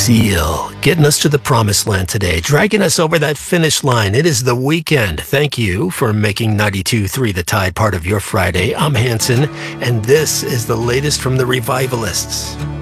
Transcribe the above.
Seal, getting us to the promised land today, dragging us over that finish line. It is the weekend. Thank you for making 92.3 The Tide part of your Friday. I'm Hanson, and this is the latest from the Revivalists.